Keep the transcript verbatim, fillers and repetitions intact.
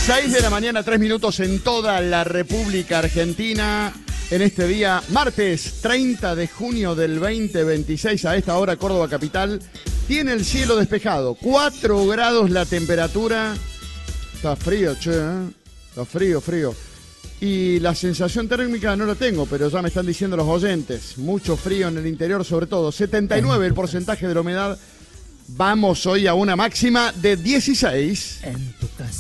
seis de la mañana, tres minutos en toda la República Argentina. En este día, martes treinta de junio del veinte veintiséis, a esta hora Córdoba capital tiene el cielo despejado, cuatro grados la temperatura. Está frío, che, ¿eh? Está frío, frío. Y la sensación térmica no la tengo, pero ya me están diciendo los oyentes. Mucho frío en el interior, sobre todo. setenta y nueve el porcentaje de la humedad. Vamos hoy a una máxima de dieciséis. En tu casa.